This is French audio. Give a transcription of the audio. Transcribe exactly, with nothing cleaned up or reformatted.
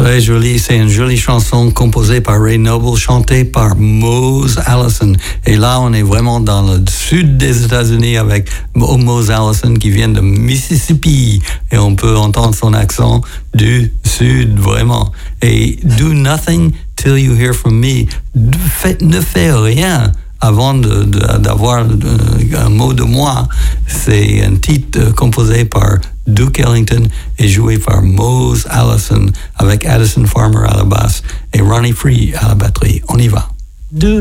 Très jolie, c'est une jolie chanson composée par Ray Noble, chantée par Mose Allison. Et là, on est vraiment dans le sud des États-Unis avec Mose Allison qui vient de Mississippi. Et on peut entendre son accent du sud, vraiment. Et Do Nothing Till You Hear From Me. Fait, ne fais rien avant de, de, d'avoir un mot de moi. C'est un titre composé par Duke Ellington et joué par Mose Allison avec Addison Farmer à la basse et Ronnie Free à la batterie. On y va. Do